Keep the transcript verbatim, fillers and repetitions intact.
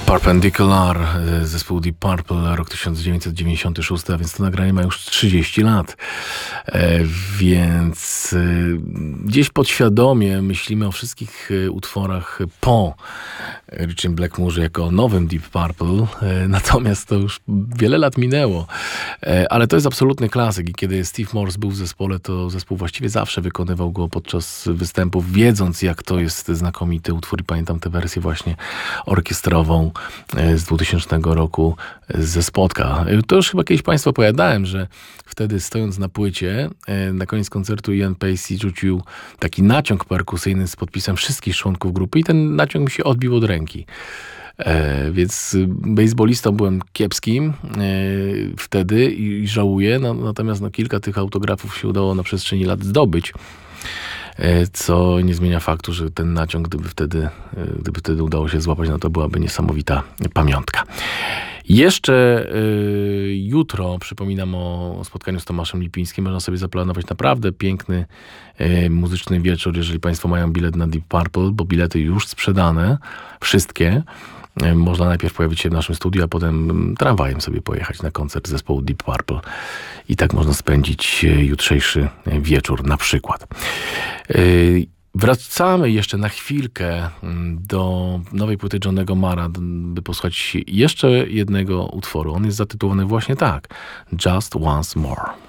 Perpendicular, zespół Deep Purple, rok tysiąc dziewięćset dziewięćdziesiąty szósty, a więc to nagranie ma już trzydzieści lat. E, więc e, gdzieś podświadomie myślimy o wszystkich e, utworach po Richie Blackmorze jako o nowym Deep Purple, e, natomiast to już wiele lat minęło. E, ale to jest absolutny klasyk i kiedy Steve Morse był w zespole, to zespół właściwie zawsze wykonywał go podczas występów, wiedząc jak to jest znakomity utwór i pamiętam tę wersję właśnie orkiestrową z dwutysięcznego roku ze Spotka. To już chyba kiedyś Państwu opowiadałem, że wtedy stojąc na płycie, na koniec koncertu Ian Pacey rzucił taki naciąg perkusyjny z podpisem wszystkich członków grupy i ten naciąg mi się odbił od ręki. E, więc bejsbolistą byłem kiepskim e, wtedy i, i żałuję, no, natomiast no, kilka tych autografów się udało na przestrzeni lat zdobyć. Co nie zmienia faktu, że ten naciąg, gdyby wtedy, gdyby wtedy udało się złapać, no to byłaby niesamowita pamiątka. Jeszcze y, jutro, przypominam o spotkaniu z Tomaszem Lipińskim, można sobie zaplanować naprawdę piękny y, muzyczny wieczór, jeżeli Państwo mają bilet na Deep Purple, bo bilety już sprzedane, wszystkie. Można najpierw pojawić się w naszym studiu, a potem tramwajem sobie pojechać na koncert zespołu Deep Purple. I tak można spędzić jutrzejszy wieczór na przykład. Wracamy jeszcze na chwilkę do nowej płyty Johnnego Marra, by posłuchać jeszcze jednego utworu. On jest zatytułowany właśnie tak. Just Once More.